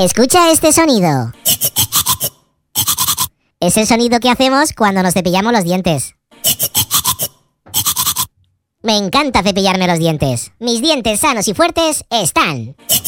Escucha este sonido. Es el sonido que hacemos cuando nos cepillamos los dientes. Me encanta cepillarme los dientes. Mis dientes sanos y fuertes están.